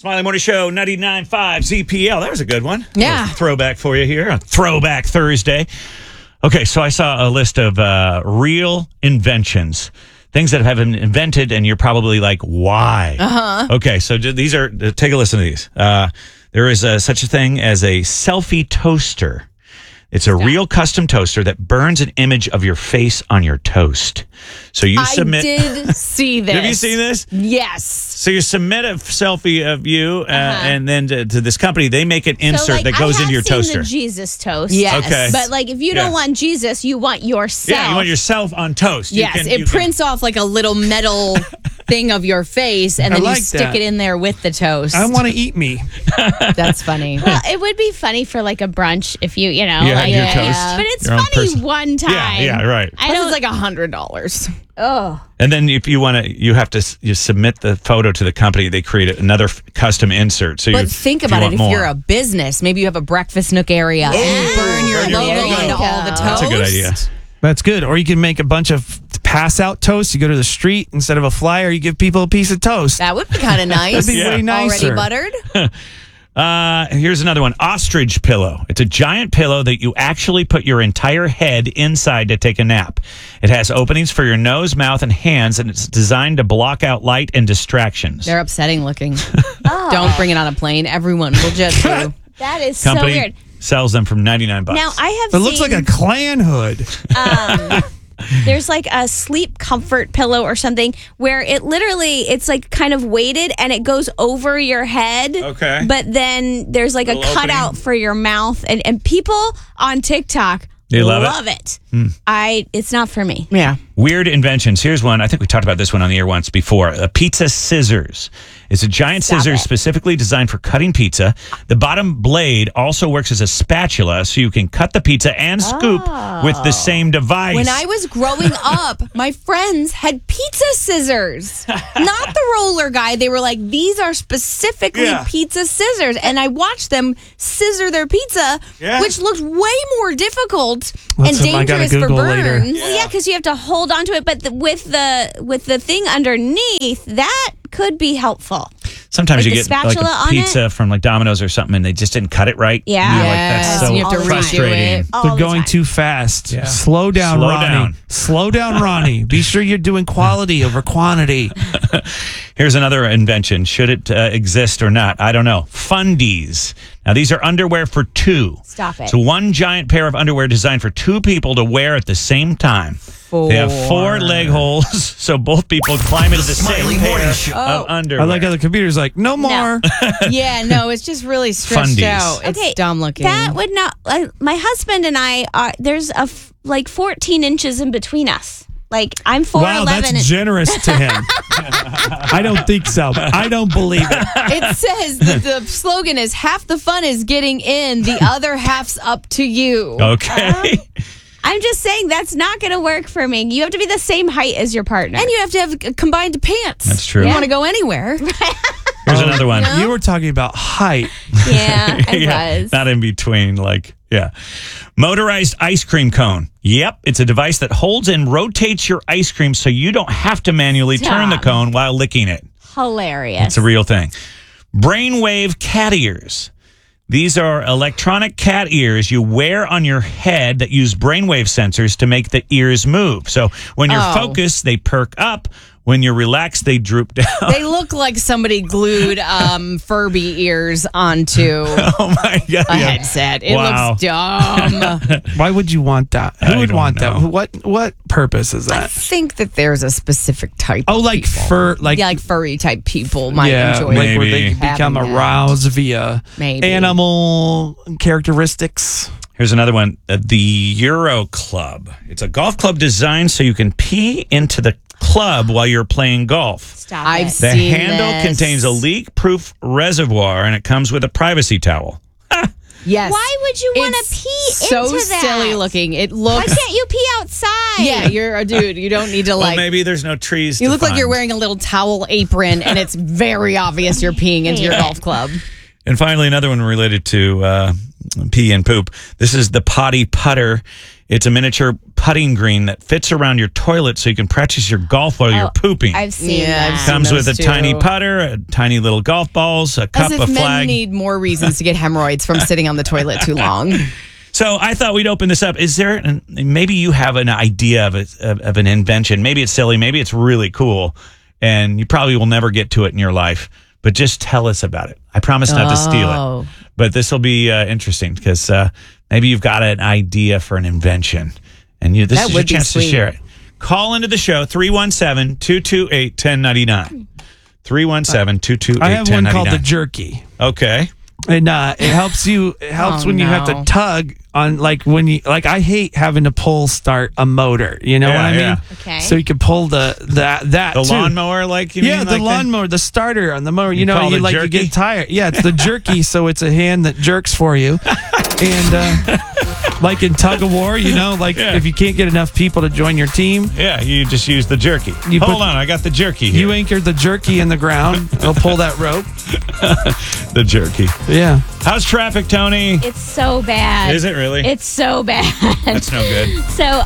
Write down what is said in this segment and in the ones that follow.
Smiley Morning Show, 99.5 ZPL. That was a good one. Yeah. Throwback for you here on Throwback Thursday. Okay, so I saw a list of real inventions, things that have been invented, and you're probably like, why? Okay, so these are, take a listen to these. There is such a thing as a selfie toaster. It's a real custom toaster that burns an image of your face on your toast. So you submit. I did see this. Have you seen this? Yes. So you submit a selfie of you, and then to this company, they make an insert that goes into your toaster. I have seen the Jesus toast. Yes. Okay. But like, if you don't want Jesus, you want yourself. Yeah, you want yourself on toast. Yes, it prints off like a little metal thing of your face, and then you stick it in there with the toast. I want to eat me. That's funny. Well, it would be funny for like a brunch if you know. Yeah, your toast. But it's Your own funny person. one time. Yeah, right. I Plus don't it's like $100. Oh. And then if you want to, you have to you submit the photo to the company. They create another custom insert. So But think about it. If you're a business, maybe you have a breakfast nook area and you burn your logo into all the toast. That's a good idea. That's good. Or you can make a bunch of pass out toast. You go to the street, instead of a flyer, you give people a piece of toast. That would be kind of nice. That'd be way nicer. Already buttered. Here's another one. Ostrich pillow. It's a giant pillow that you actually put your entire head inside to take a nap. It has openings for your nose, mouth, and hands, and it's designed to block out light and distractions. They're upsetting looking. Don't bring it on a plane. Everyone will judge you. That is Company so weird. sells them from $99. Now I have It looks like a Klan hood. There's like a sleep comfort pillow or something where it's like kind of weighted and it goes over your head. Okay. But then there's like a Little cutout opening. for your mouth, and people on TikTok They love it. It's not for me. Yeah. Weird inventions. Here's one. I think we talked about this one on the air once before. A pizza scissors. It's a giant scissors specifically designed for cutting pizza. The bottom blade also works as a spatula, so you can cut the pizza and scoop with the same device. When I was growing up, my friends had pizza scissors, not the roller guy. They were like, these are specifically pizza scissors. And I watched them scissor their pizza, which looked way more difficult and something I gotta dangerous for Google later. burns. Well, yeah, because you have to hold on to it, but with the thing underneath, that could be helpful. Sometimes like you the get like spatula a on pizza from like Domino's or something, and they just didn't cut it right. Yeah. And you're like, Yes, that's so you have to redo frustrating. it. They're going too fast. Slow down, Slow Ronnie. down. Slow down, Ronnie. Be sure you're doing quality over quantity. Here's another invention. Should it exist or not? I don't know. Fundies. Now, these are underwear for two. Stop it. So one giant pair of underwear designed for two people to wear at the same time. They have 4 leg holes, so both people climb into the same pair of underwear. I like how the computer's like, no more. Yeah, no, it's just really stretched Fundies. out. It's dumb looking. That would not. My husband and I are. There's like 14 inches in between us. Like I'm 4'11". Wow, that's generous to him. I don't think so. I don't believe it. It says that the slogan is half the fun is getting in, the other half's up to you. Okay. I'm just saying that's not going to work for me. You have to be the same height as your partner. And you have to have combined pants. That's true. You Yeah. want to go anywhere. Here's another one. You were talking about height. Yeah, I was. Not in between, motorized ice cream cone. Yep, it's a device that holds and rotates your ice cream so you don't have to manually turn the cone while licking it. Hilarious. It's a real thing. Brainwave cat ears. These are electronic cat ears you wear on your head that use brainwave sensors to make the ears move. So when you're focused, they perk up. When you're relaxed, they droop down. They look like somebody glued Furby ears onto Oh, my God. a headset. It Wow. looks dumb. Why would you want that? Who I would don't want know. that? What purpose is I that? think that there's a specific type Oh, of like people. fur, like Yeah, like furry type people might yeah, enjoy like where Maybe. they become having that. aroused via Maybe. animal characteristics. Here's another one. The Euro Club. It's a golf club designed so you can pee into the club while you're playing golf. Stop I've it. The seen handle this. contains a leak-proof reservoir, and it comes with a privacy towel. Yes. Why would you want to It's pee so into that? silly looking. It Why looks. can't you pee outside? Yeah, you're a dude. You don't need to Well, like. maybe there's no trees You to look like you're find. wearing a little towel apron, and it's very obvious you're peeing into your golf club. And finally, another one related to pee and poop. This is the Potty Putter. It's a miniature putting green that fits around your toilet so you can practice your golf while you're pooping. I've seen Yeah, that. I've seen Comes with a those too. tiny putter, tiny little golf balls, a cup, As if a men flag. need more reasons to get hemorrhoids from sitting on the toilet too long. So I thought we'd open this up. Is there, maybe you have an idea of an invention. Maybe it's silly. Maybe it's really cool. And you probably will never get to it in your life. But just tell us about it. I promise not to steal it. But this will be interesting because maybe you've got an idea for an invention. And this That is your would be chance to sweet. share it. Call into the show, 317-228-1099. 317-228-1099. I have one called the jerky. Okay. And it helps you. It helps when you have to tug on, like when you like. I hate having to pull start a motor. You know what I mean? Yeah. Okay. So you can pull the The too. lawnmower, like you mean? Yeah, the like that? lawnmower, the starter on the mower. You call know, it you jerky? get tired. Yeah, it's the jerky, so it's a hand that jerks for you. And like in tug of war, you know, like if you can't get enough people to join your team, Yeah, you just use the jerky. You Hold put- on, I got the jerky here. you anchor the jerky in the ground. It'll pull that rope. The jerky. Yeah. How's traffic, Tony? It's so bad. Is it really? It's so bad. That's no good. So,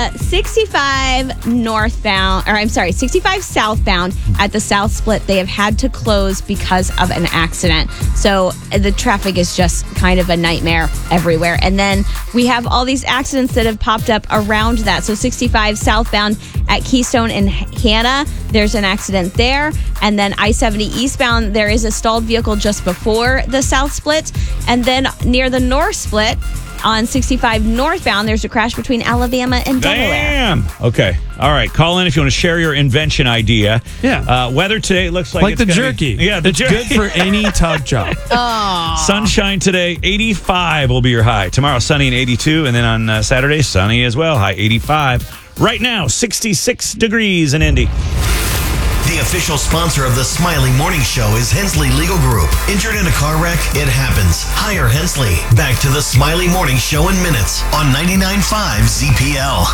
65 northbound, or I'm sorry, 65 southbound at the South Split, they have had to close because of an accident. So the traffic is just kind of a nightmare everywhere. And then we have all these accidents that have popped up around that. So 65 southbound at Keystone and Hannah, there's an accident there. And then I-70 eastbound, there is a stalled vehicle just before the South Split. And then near the North Split, on 65 northbound, there's a crash between Alabama and Delaware. Damn. Okay. All right. Call in if you want to share your invention idea. Yeah. Weather today looks like it's the gonna jerky. Be, yeah, the it's jerky. good for any tug job. Sunshine today, 85 will be your high. Tomorrow, sunny and 82. And then on Saturday, sunny as well, high 85. Right now, 66 degrees in Indy. The official sponsor of the Smiley Morning Show is Hensley Legal Group. Injured in a car wreck? It happens. Hire Hensley. Back to the Smiley Morning Show in minutes on 99.5 ZPL.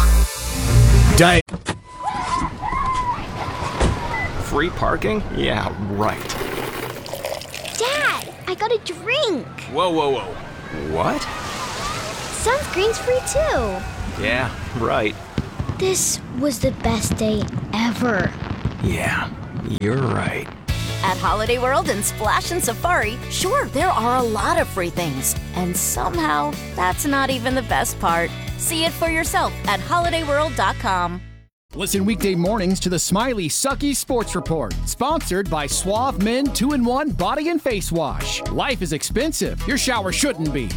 Free parking? Yeah, right. Dad, I got a drink. Whoa, whoa, whoa. What? Sunscreen's free too. Yeah, right. This was the best day ever. Yeah, you're right. At Holiday World and Splash and Safari, sure, there are a lot of free things. And somehow, that's not even the best part. See it for yourself at holidayworld.com. Listen weekday mornings to the Smiley Sucky Sports Report, sponsored by Suave Men 2-in-1 Body and Face Wash. Life is expensive. Your shower shouldn't be.